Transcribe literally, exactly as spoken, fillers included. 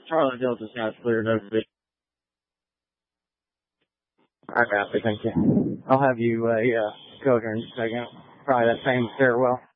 Charlie Delta South cleared over the. I got it, thank you. I'll have you uh, yeah, go here in just a second. Probably that same stairwell.